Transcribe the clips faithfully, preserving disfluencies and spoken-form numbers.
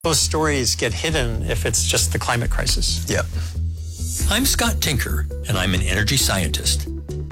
Those stories get hidden if it's just the climate crisis. Yep. I'm Scott Tinker, and I'm an energy scientist.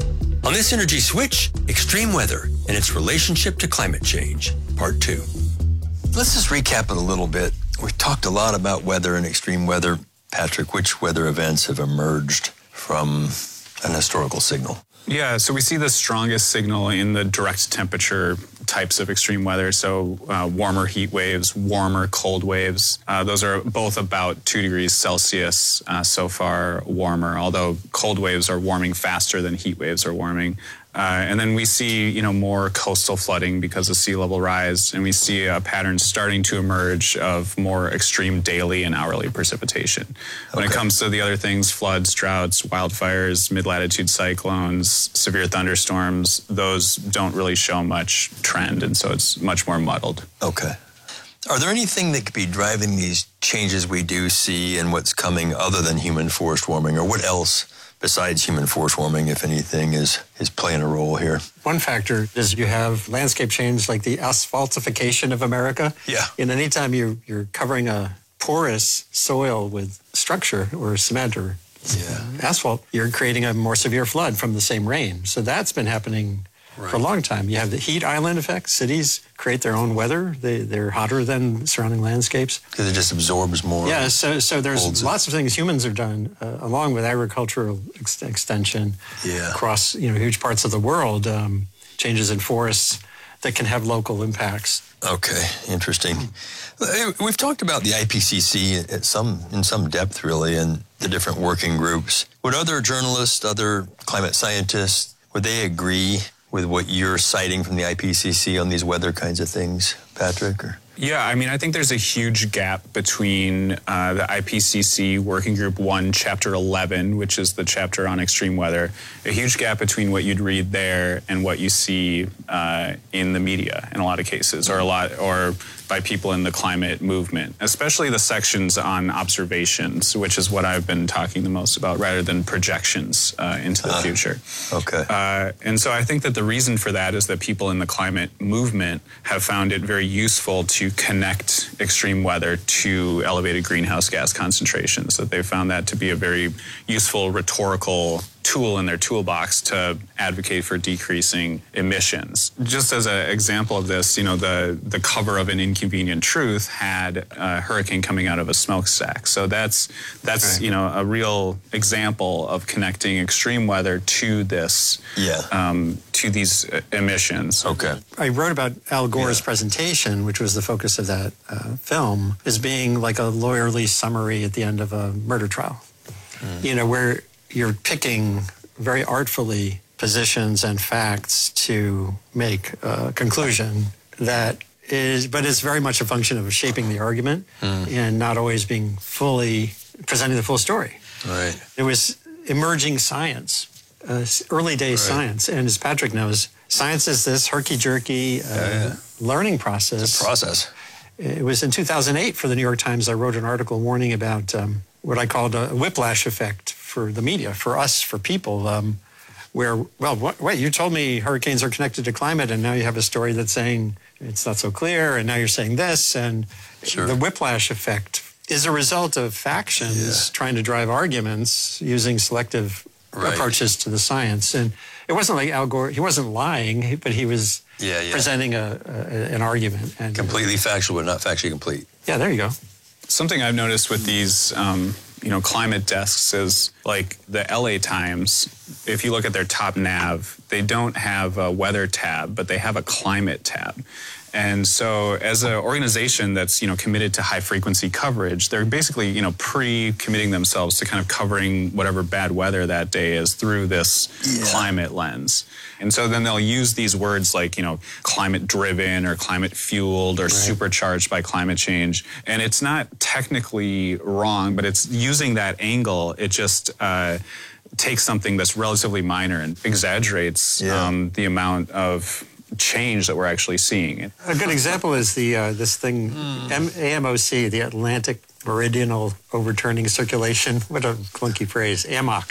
On this Energy Switch, extreme weather and its relationship to climate change, part two. Let's just recap it a little bit. We've talked a lot about weather and extreme weather. Patrick, which weather events have emerged from an historical signal? Yeah, so we see the strongest signal in the direct temperature types of extreme weather. So uh, warmer heat waves, warmer cold waves. Uh, those are both about two degrees Celsius uh, so far warmer, although cold waves are warming faster than heat waves are warming. Uh, and then we see, you know, more coastal flooding because of sea level rise, and we see a pattern starting to emerge of more extreme daily and hourly precipitation. When Okay. it comes to the other things, floods, droughts, wildfires, mid-latitude cyclones, severe thunderstorms, those don't really show much trend, and so it's much more muddled. Okay. Are there anything that could be driving these changes we do see and what's coming other than human forced warming, or what else besides human force warming, if anything, is, is playing a role here? One factor is you have landscape change like the asphaltification of America. Yeah. And anytime you're, you're covering a porous soil with structure or cement or Yeah. asphalt, you're creating a more severe flood from the same rain. So that's been happening for a long time. You have the heat island effect. Cities create their own weather. They, they're hotter than surrounding landscapes. Because it just absorbs more. Yeah, so so there's Holds it. lots of things humans have done, uh, along with agricultural ex- extension Yeah. across you know huge parts of the world, um, changes in forests that can have local impacts. Okay, interesting. We've talked about the I P C C at some, in some depth, really, and the different working groups. Would other journalists, other climate scientists, would they agree with what you're citing from the I P C C on these weather kinds of things, Patrick? Or? Yeah, I mean, I think there's a huge gap between uh, the I P C C Working Group one, Chapter eleven, which is the chapter on extreme weather, a huge gap between what you'd read there and what you see uh, in the media in a lot of cases, or a lot, or by people in the climate movement, especially the sections on observations, which is what I've been talking the most about, rather than projections uh, into the Uh, future. Okay. Uh, and so I think that the reason for that is that people in the climate movement have found it very useful to connect extreme weather to elevated greenhouse gas concentrations, that they found that to be a very useful rhetorical tool in their toolbox to advocate for decreasing emissions. Just as an example of this, you know, the, the cover of An Inconvenient Truth had a hurricane coming out of a smokestack. So that's, that's Right. you know, a real example of connecting extreme weather to this, Yeah. um, to these uh, emissions. Okay. I wrote about Al Gore's Yeah. presentation, which was the focus of that uh, film, as being like a lawyerly summary at the end of a murder trial. Mm. You know, where you're picking very artfully positions and facts to make a conclusion that is, but it's very much a function of shaping the argument Mm. and not always being fully presenting the full story. Right. It was emerging science, uh, early day Right. science. And as Patrick knows, science is this herky-jerky uh, yeah. learning process. Process. It was in two thousand eight for the New York Times, I wrote an article warning about um, what I called a whiplash effect for the media, for us, for people, um, where, well, what, wait, you told me hurricanes are connected to climate, and now you have a story that's saying it's not so clear, and now you're saying this, and Sure. the whiplash effect is a result of factions Yeah. trying to drive arguments using selective Right. approaches to the science. And it wasn't like Al Gore, he wasn't lying, but he was Yeah, yeah. presenting a, a, an argument. And, Completely factual, but not factually complete. Yeah, there you go. Something I've noticed with these, um, you know, climate desks is like the L A Times, if you look at their top nav, they don't have a weather tab, but they have a climate tab. And so as an organization that's, you know, committed to high frequency coverage, they're basically, you know, pre-committing themselves to kind of covering whatever bad weather that day is through this Yeah. climate lens. And so then they'll use these words like, you know, climate driven or climate fueled or Right. supercharged by climate change. And it's not technically wrong, but it's using that angle. It just uh, takes something that's relatively minor and exaggerates Yeah. um, the amount of change that we're actually seeing. A good example is the uh, this thing, M- A M O C, the Atlantic Meridional Overturning Circulation. What a clunky phrase, A M O C.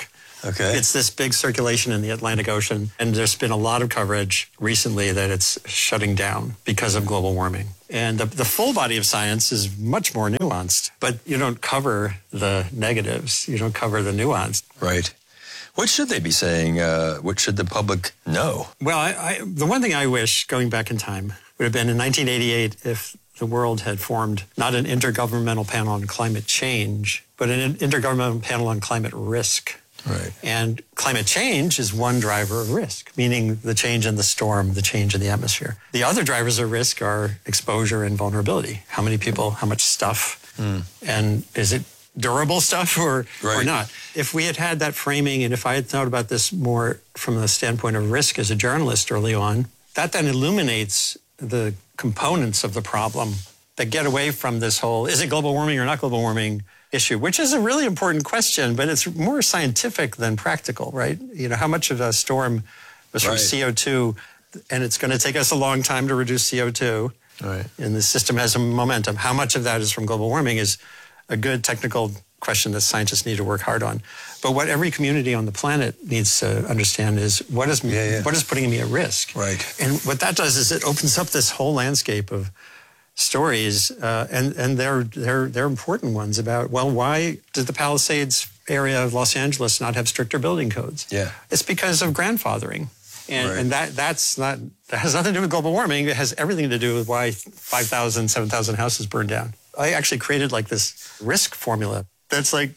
Okay. It's this big circulation in the Atlantic Ocean, and there's been a lot of coverage recently that it's shutting down because of global warming. And the, the full body of science is much more nuanced, but you don't cover the negatives. You don't cover the nuance. Right. What should they be saying? Uh, what should the public know? Well, I, I, the one thing I wish, going back in time, would have been in nineteen eighty-eight if the world had formed not an intergovernmental panel on climate change, but an intergovernmental panel on climate risk. Right. And climate change is one driver of risk, meaning the change in the storm, the change in the atmosphere. The other drivers of risk are exposure and vulnerability. How many people, how much stuff, mm. and is it durable stuff or, right. or not? If we had had that framing, and if I had thought about this more from the standpoint of risk as a journalist early on, that then illuminates the components of the problem that get away from this whole, is it global warming or not global warming issue, which is a really important question, but it's more scientific than practical, right? You know, how much of a storm was from right. C O two, and it's going to take us a long time to reduce C O two, right. and the system has a momentum. How much of that is from global warming is a good technical question that scientists need to work hard on. But what every community on the planet needs to understand is what is yeah, yeah. what is putting me at risk. Right. And what that does is it opens up this whole landscape of stories, uh, and and they're they're they're important ones about, well, why did the Palisades area of Los Angeles not have stricter building codes? Yeah, it's because of grandfathering, and right. and that that's not that has nothing to do with global warming. It has everything to do with why five thousand, seven thousand houses burned down. I actually created like this risk formula that's like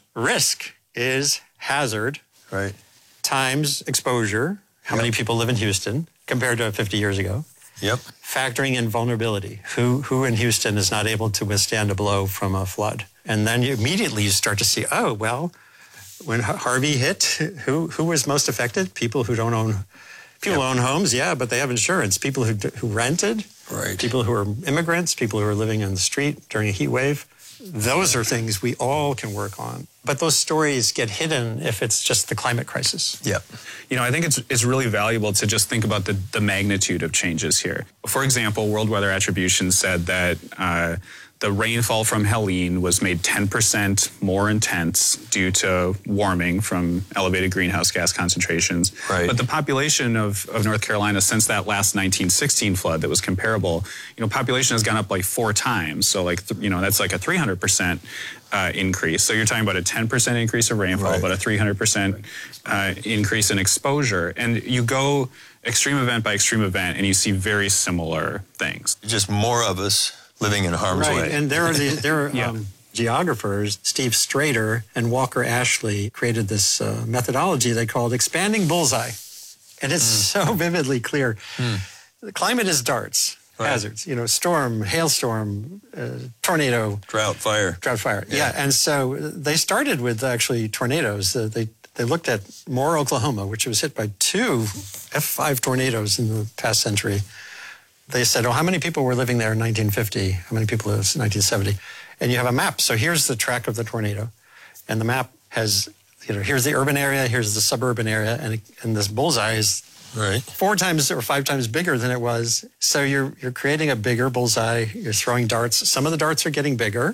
risk is hazard, right, times exposure. How yep. many people live in Houston compared to fifty years ago? Yep. Factoring in vulnerability. Who who in Houston is not able to withstand a blow from a flood? And then you immediately you start to see, oh, well, when Harvey hit, who who was most affected? People who don't own, people yep. who own homes, yeah, but they have insurance. People who who rented, right. people who are immigrants, people who are living on the street during a heat wave. Those are things we all can work on. But those stories get hidden if it's just the climate crisis. Yeah. You know, I think it's it's really valuable to just think about the, the magnitude of changes here. For example, World Weather Attribution said that uh, the rainfall from Helene was made ten percent more intense due to warming from elevated greenhouse gas concentrations. Right. But the population of, of North Carolina since that last nineteen sixteen flood that was comparable, you know, population has gone up like four times. So like, th- you know, that's like a three hundred percent uh, increase. So you're talking about a ten percent increase of rainfall, right. but a three hundred percent uh, increase in exposure. And you go extreme event by extreme event and you see very similar things. Just more of us living in harm's right. way. And there are the, there are yeah. um, geographers, Steve Strader and Walker Ashley, created this uh, methodology they called expanding bullseye. And it's mm. so vividly clear. Mm. The climate is darts, right. hazards, you know, storm, hailstorm, uh, tornado. Drought, fire. Drought, fire, yeah. yeah. And so they started with actually tornadoes. Uh, they They looked at Moore, Oklahoma, which was hit by two F five tornadoes in the past century. They said, oh, how many people were living there in nineteen fifty? How many people in nineteen seventy? And you have a map. So here's the track of the tornado. And the map has, you know, here's the urban area, here's the suburban area, and, and this bullseye is right. four times or five times bigger than it was. So you're you're creating a bigger bullseye. You're throwing darts. Some of the darts are getting bigger,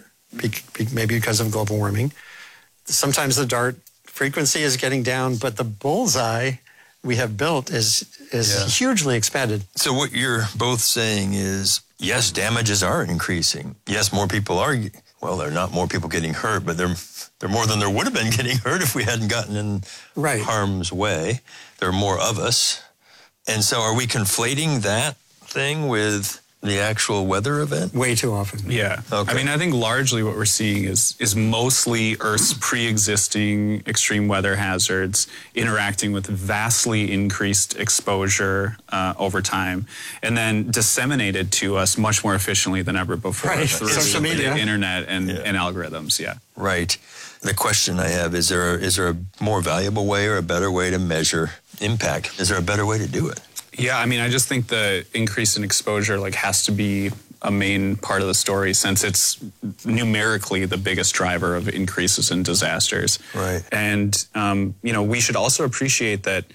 maybe because of global warming. Sometimes the dart frequency is getting down, but the bullseye we have built is is yeah. hugely expanded. So what you're both saying is, yes, damages are increasing. Yes, more people are, well, they're not more people getting hurt, but they're they're more than there would have been getting hurt if we hadn't gotten in right. harm's way. There are more of us. And so are we conflating that thing with the actual weather event? Way too often. Yeah. Okay. I mean, I think largely what we're seeing is is mostly Earth's pre-existing extreme weather hazards interacting with vastly increased exposure uh, over time, and then disseminated to us much more efficiently than ever before right. through social media, the internet, and, yeah. and algorithms. Yeah. Right. The question I have, is there, a, is there a more valuable way or a better way to measure impact? Is there a better way to do it? Yeah, I mean, I just think the increase in exposure like has to be a main part of the story, since it's numerically the biggest driver of increases in disasters. Right. And um, you know, we should also appreciate that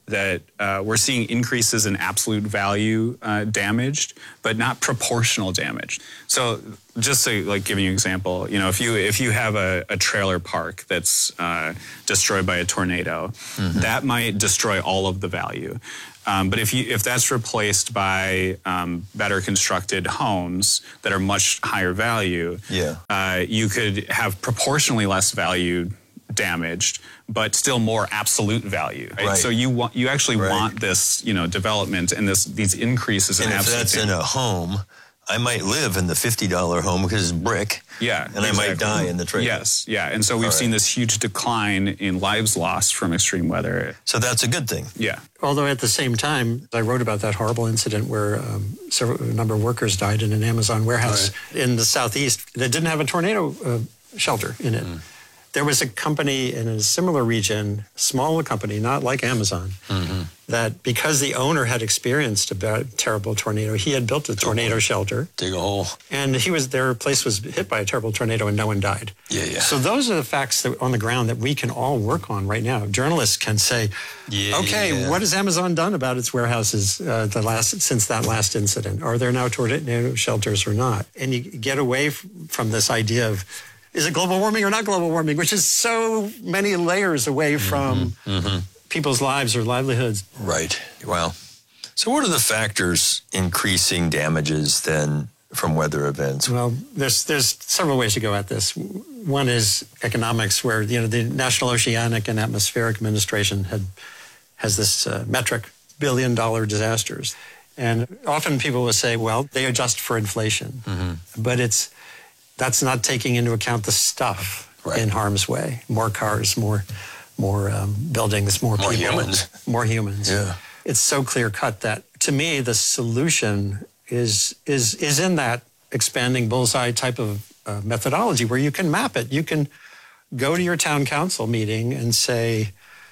that uh, we're seeing increases in absolute value uh, damaged, but not proportional damage. So just to like give you an example, you know, if you if you have a, a trailer park that's uh, destroyed by a tornado, mm-hmm. that might destroy all of the value. Um, but if you if that's replaced by um, better constructed homes that are much higher value, yeah. uh, you could have proportionally less value damaged, but still more absolute value. Right? Right. So you want you actually right. want this, you know, development and this these increases and in if absolute that's value. in a home, I might live in the fifty dollar home because it's brick. Yeah, and exactly. I might die in the trailer. Yes, yeah, and so we've All seen right. this huge decline in lives lost from extreme weather. So that's a good thing. Yeah. Although at the same time, I wrote about that horrible incident where um, several, a number of workers died in an Amazon warehouse right. in the southeast that didn't have a tornado uh, shelter in it. Mm. There was a company in a similar region, smaller company, not like Amazon, mm-hmm. that because the owner had experienced a bad, terrible tornado, he had built a tornado shelter. Dig a hole. And he was their place was hit by a terrible tornado and no one died. Yeah, yeah. So those are the facts that on the ground that we can all work on right now. Journalists can say, yeah, okay, yeah. what has Amazon done about its warehouses uh, the last since that last incident? Are there now tornado shelters or not? And you get away f- from this idea of, is it global warming or not global warming, which is so many layers away from mm-hmm. Mm-hmm. people's lives or livelihoods. Right. Wow. So what are the factors increasing damages then from weather events? Well, there's there's several ways to go at this. One is economics, where you know the National Oceanic and Atmospheric Administration had has this uh, metric, billion dollar disasters. And often people will say, well, they adjust for inflation. Mm-hmm. But it's that's not taking into account the stuff right. in harm's way. More cars, more more um, buildings, more, more people. humans. More humans. Yeah. It's so clear cut that, to me, the solution is is is in that expanding bullseye type of uh, methodology where you can map it. You can go to your town council meeting and say,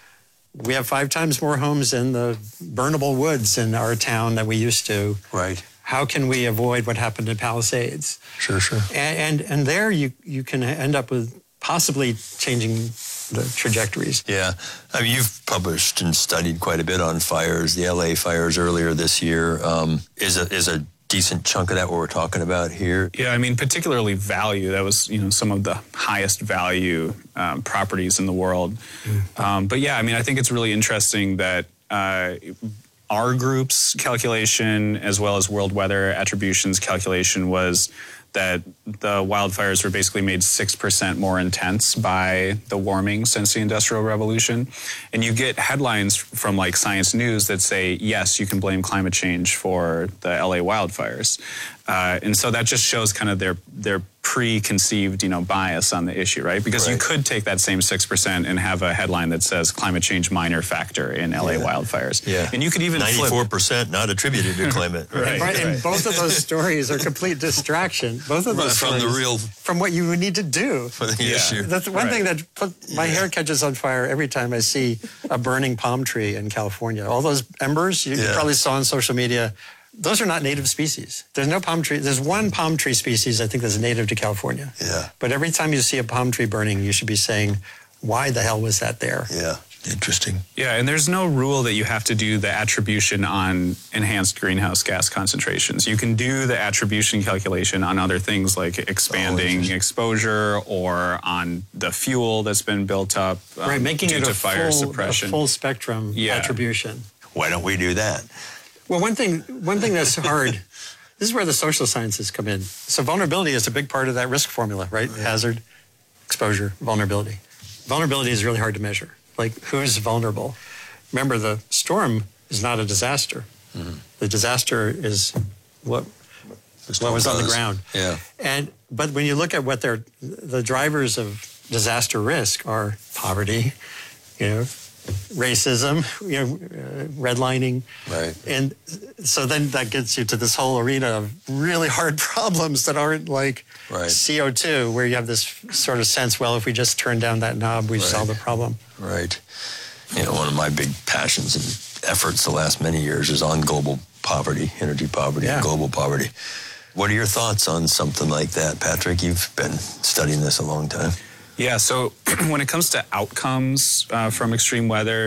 we have five times more homes in the burnable woods in our town than we used to. Right. How can we avoid what happened in Palisades? Sure, sure. And and, and there you, you can end up with possibly changing the trajectories. Yeah. I mean, you've published and studied quite a bit on fires, the L A fires earlier this year. Um, is a, is a decent chunk of that what we're talking about here? Yeah, I mean, particularly value. That was, you know, some of the highest value um, properties in the world. Mm-hmm. Um, but yeah, I mean, I think it's really interesting that uh, our group's calculation, as well as World Weather Attribution's calculation, was that the wildfires were basically made six percent more intense by the warming since the Industrial Revolution. And you get headlines from like Science News that say, yes, you can blame climate change for the L A wildfires. Uh, and so that just shows kind of their their preconceived, you know, bias on the issue, right? Because right. you could take that same six percent and have a headline that says climate change minor factor in L A yeah. wildfires. Yeah. And you could even ninety-four percent not attributed to climate. right. right. And both of those stories are complete distraction. Both of those from stories, the real from what you would need to do for the yeah. issue. That's one right. thing that put my yeah. hair catches on fire every time I see a burning palm tree in California. All those embers you, yeah. you probably saw on social media. Those are not native species. There's no palm tree. There's one palm tree species I think that's native to California. Yeah. But every time you see a palm tree burning, you should be saying, why the hell was that there? Yeah. Interesting. Yeah, and there's no rule that you have to do the attribution on enhanced greenhouse gas concentrations. You can do the attribution calculation on other things like expanding oh, exposure or on the fuel that's been built up um, right, making due it to a fire full, suppression. A full spectrum yeah. attribution. Why don't we do that? Well, one thing, one thing that's hard, this is where the social sciences come in. So vulnerability is a big part of that risk formula, right? Yeah. Hazard, exposure, vulnerability. Vulnerability is really hard to measure. Like, who's vulnerable? Remember, the storm is not a disaster. Mm-hmm. The disaster is what, what was on the ground. Yeah. And but when you look at what they're, the drivers of disaster risk are poverty, you know, racism, you know, uh, redlining. Right. And so then that gets you to this whole arena of really hard problems that aren't like right. C O two, where you have this sort of sense, well, if we just turn down that knob, we right. solve the problem. Right. You know, one of my big passions and efforts the last many years is on global poverty, energy poverty, yeah. and global poverty. What are your thoughts on something like that, Patrick? You've been studying this a long time. Yeah, so when it comes to outcomes uh, from extreme weather,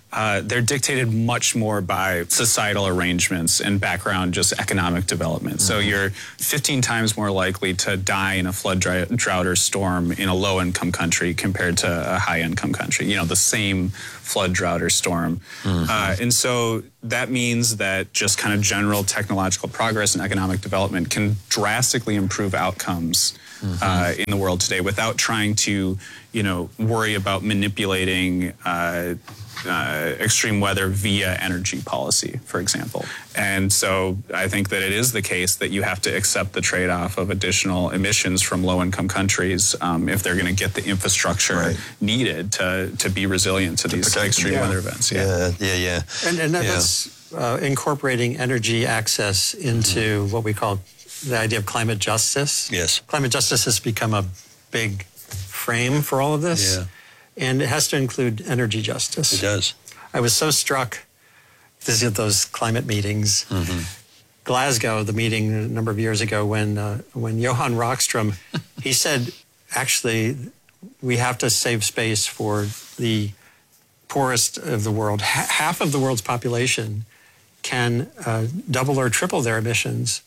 uh, they're dictated much more by societal arrangements and background, just economic development. Mm-hmm. So you're fifteen times more likely to die in a flood, drought, or storm in a low-income country compared to a high-income country. You know, the same flood, drought, or storm. Mm-hmm. Uh, and so that means that just kind of general technological progress and economic development can drastically improve outcomes mm-hmm. uh, in the world today without trying to, you know, worry about manipulating uh, uh, extreme weather via energy policy, for example. And so I think that it is the case that you have to accept the trade-off of additional emissions from low-income countries um, if they're going to get the infrastructure right. needed to, to be resilient to, to these extreme yeah. weather events. Yeah, yeah, yeah. yeah. And, and that, yeah. that's uh, incorporating energy access into mm-hmm. what we call the idea of climate justice. Yes. Climate justice has become a big frame for all of this. Yeah. And it has to include energy justice. It does. I was so struck, this is those climate meetings. Mm-hmm. Glasgow, the meeting a number of years ago when, uh, when Johan Rockström, he said, actually, we have to save space for the poorest of the world. H- half of the world's population can uh, double or triple their emissions.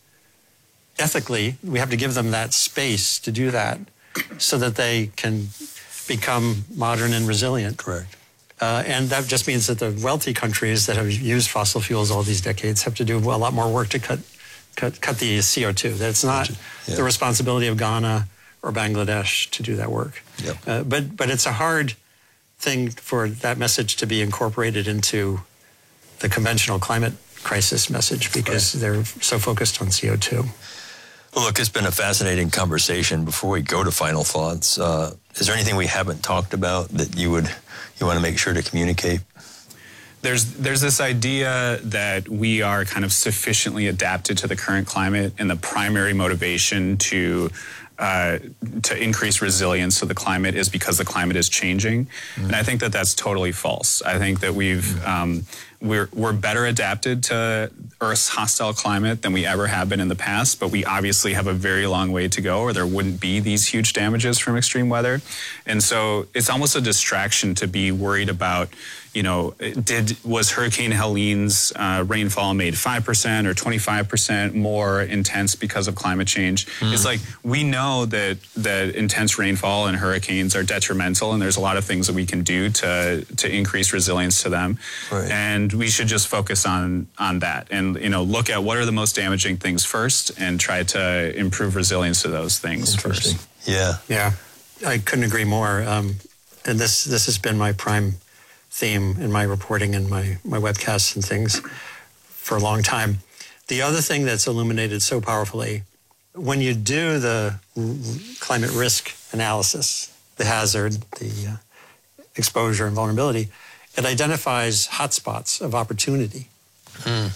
Ethically, we have to give them that space to do that so that they can become modern and resilient. Correct. Uh, and that just means that the wealthy countries that have used fossil fuels all these decades have to do a lot more work to cut cut, cut the C O two. That's not yeah. the responsibility of Ghana or Bangladesh to do that work. Yep. Uh, but but it's a hard thing for that message to be incorporated into the conventional climate crisis message because right. they're so focused on C O two. Well, look, it's been a fascinating conversation. Before we go to final thoughts, uh, is there anything we haven't talked about that you would you want to make sure to communicate? There's there's this idea that we are kind of sufficiently adapted to the current climate, and the primary motivation to uh, to increase resilience to the climate is because the climate is changing. Mm-hmm. And I think that that's totally false. I think that we've mm-hmm. um, we're we're better adapted to Earth's hostile climate than we ever have been in the past, but we obviously have a very long way to go, or there wouldn't be these huge damages from extreme weather. And so it's almost a distraction to be worried about, you know, did was Hurricane Helene's uh, rainfall made five percent or twenty-five percent more intense because of climate change? Mm. It's like we know that that intense rainfall and hurricanes are detrimental, and there's a lot of things that we can do to to increase resilience to them. Right. And we should just focus on on that, and you know, look at what are the most damaging things first, and try to improve resilience to those things first. Yeah, yeah, I couldn't agree more. Um, and this this has been my prime theme in my reporting and my, my webcasts and things for a long time. The other thing that's illuminated so powerfully, when you do the climate risk analysis, the hazard, the uh, exposure and vulnerability, it identifies hotspots of opportunity. Mm.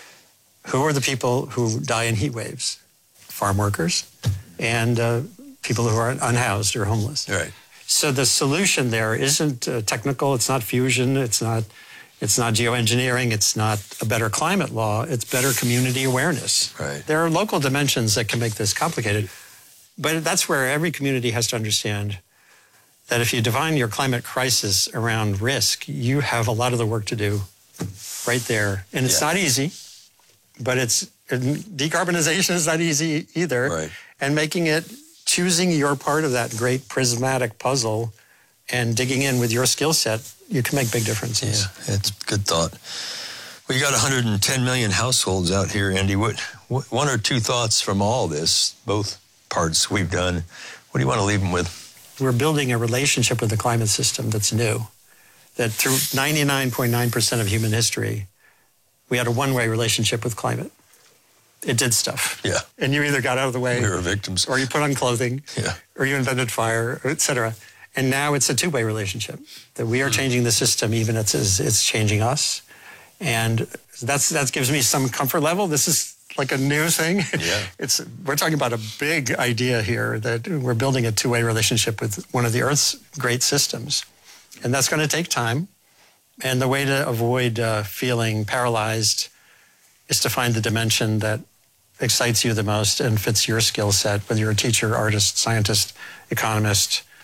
Who are the people who die in heat waves? Farm workers and uh, people who are unhoused or homeless. Right. So the solution there isn't uh, technical, it's not fusion, it's not it's not geoengineering, it's not a better climate law, it's better community awareness. Right. There are local dimensions that can make this complicated, but that's where every community has to understand that if you define your climate crisis around risk, you have a lot of the work to do right there. And it's yeah. not easy, but it's decarbonization is not easy either. Right. And making it choosing your part of that great prismatic puzzle and digging in with your skill set, you can make big differences. Yeah, it's a good thought. We got one hundred ten million households out here, Andy. What, what, one or two thoughts from all this, both parts we've done. What do you want to leave them with? We're building a relationship with the climate system that's new, that through ninety-nine point nine percent of human history, we had a one-way relationship with climate. It did stuff. Yeah. And you either got out of the way. We were victims. Or you put on clothing. Yeah. Or you invented fire, et cetera. And now it's a two-way relationship, that we are changing the system even as it's changing us. And that's that gives me some comfort level. This is like a new thing. Yeah. It's we're talking about a big idea here, that we're building a two-way relationship with one of the Earth's great systems. And that's going to take time. And the way to avoid uh, feeling paralyzed is to find the dimension that excites you the most and fits your skill set, whether you're a teacher, artist, scientist, economist,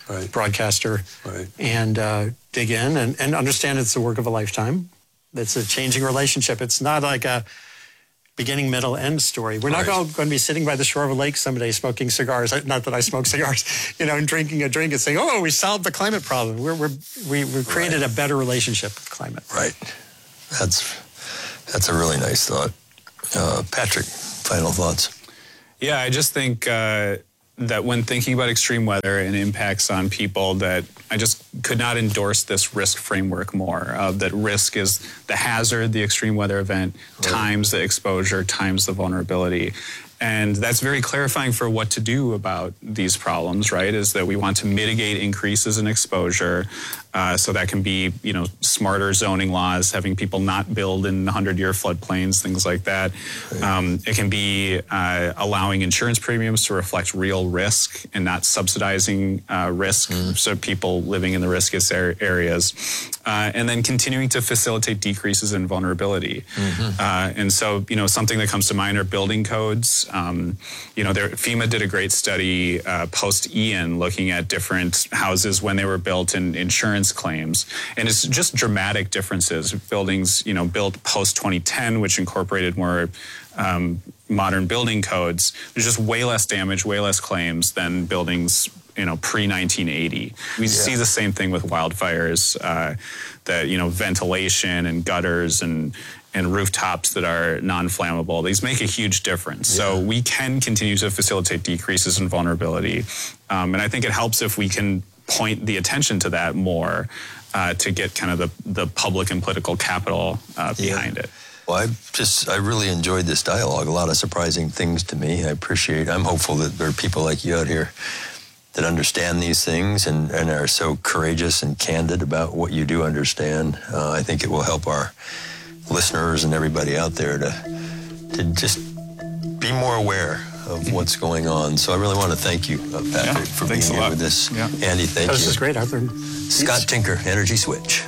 right. broadcaster, right. and uh, dig in and, and understand it's the work of a lifetime. It's a changing relationship. It's not like a beginning, middle, end story. We're not right. all going to be sitting by the shore of a lake someday smoking cigars. Not that I smoke cigars, you know, and drinking a drink and saying, "Oh, we solved the climate problem." We're, we're we we created right. a better relationship with climate. Right. That's that's a really nice thought. Uh, Patrick, final thoughts. Yeah, I just think uh, that when thinking about extreme weather and impacts on people, that I just could not endorse this risk framework more. Uh, that risk is the hazard, the extreme weather event, right. times the exposure, times the vulnerability. And that's very clarifying for what to do about these problems, right? Is that we want to mitigate increases in exposure. Uh, so that can be, you know, smarter zoning laws, having people not build in hundred-year floodplains, things like that. Right. Um, it can be uh, allowing insurance premiums to reflect real risk and not subsidizing uh, risk, mm. so people living in the riskiest areas. Uh, and then continuing to facilitate decreases in vulnerability. Mm-hmm. Uh, and so, you know, something that comes to mind are building codes. Um, you know, there, FEMA did a great study uh, post-Ian looking at different houses when they were built and insurance claims. And it's just dramatic differences. Buildings, you know, built post twenty ten, which incorporated more um, modern building codes, there's just way less damage, way less claims than buildings, you know, pre nineteen eighty. We yeah. see the same thing with wildfires, uh, that, you know, ventilation and gutters and and rooftops that are non-flammable. These make a huge difference. Yeah. So we can continue to facilitate decreases in vulnerability. Um, and I think it helps if we can point the attention to that more uh, to get kind of the, the public and political capital uh, behind yeah. it. Well, I just, I really enjoyed this dialogue. A lot of surprising things to me. I appreciate, I'm hopeful that there are people like you out here that understand these things and, and are so courageous and candid about what you do understand. Uh, I think it will help our listeners and everybody out there to to just be more aware of what's going on. So I really want to thank you, uh, Patrick, yeah, for being here with us. Yeah. Andy, thank oh, you. This is great. I've learned. Scott Tinker, Energy Switch.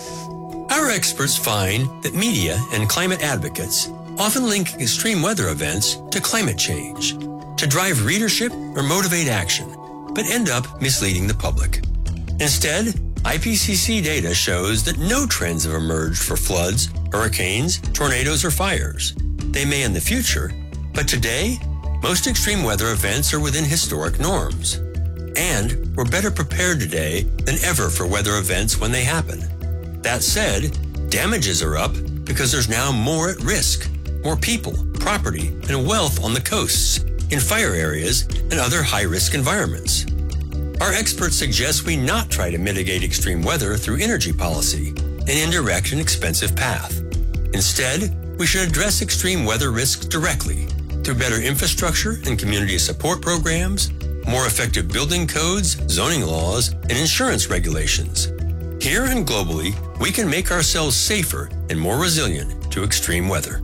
Our experts find that media and climate advocates often link extreme weather events to climate change, to drive readership or motivate action, but end up misleading the public. Instead, I P C C data shows that no trends have emerged for floods, hurricanes, tornadoes, or fires. They may in the future, but today, most extreme weather events are within historic norms. And we're better prepared today than ever for weather events when they happen. That said, damages are up because there's now more at risk, more people, property, and wealth on the coasts, in fire areas, and other high-risk environments. Our experts suggest we not try to mitigate extreme weather through energy policy, an indirect and expensive path. Instead, we should address extreme weather risks directly through better infrastructure and community support programs, more effective building codes, zoning laws, and insurance regulations. Here and globally, we can make ourselves safer and more resilient to extreme weather.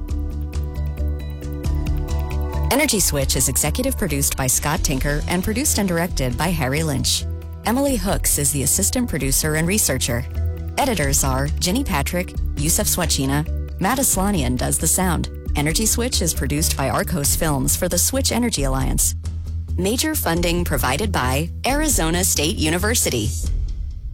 Energy Switch is executive produced by Scott Tinker and produced and directed by Harry Lynch. Emily Hooks is the assistant producer and researcher. Editors are Jenny Patrick, Yusuf Swachina, Matt Aslanian does the sound. Energy Switch is produced by Arcos Films for the Switch Energy Alliance. Major funding provided by Arizona State University.